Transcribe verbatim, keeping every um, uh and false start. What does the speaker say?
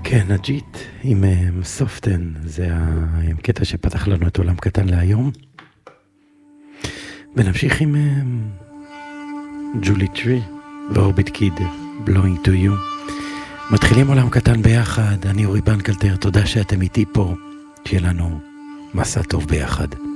כן, הג'יט עם סופטן, זה הקטע שפתח לנו את עולם קטן להיום. ונמשיך עם ג'ולי טרי ואורביט קיד, Blowing to You. מתחילים עולם קטן ביחד, אני אורי בנקלטר, תודה שאתם איתי פה, שיהיה לנו מסע טוב ביחד.